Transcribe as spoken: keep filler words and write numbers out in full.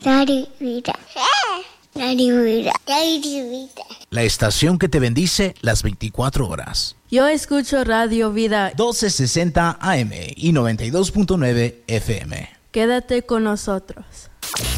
Radio Vida. Radio Vida. Radio Vida. La estación que te bendice las veinticuatro horas. Yo escucho Radio Vida doce sesenta A M y noventa y dos punto nueve F M. Quédate con nosotros.